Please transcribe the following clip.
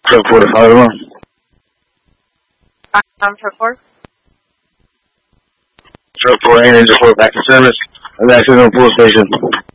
Truck 4 to 5-1. Truck 4. Truck 4 and Engine 4 back to service. I'm back to the police station.